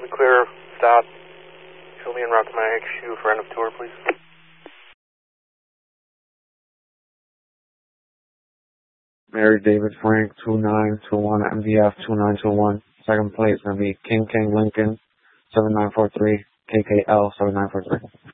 Let me clear, stop. Show me en route to my HQ for end of tour, please. Mary David Frank 2921 MDF 2921. Second plate is going to be King Lincoln 7943 KKL 7943.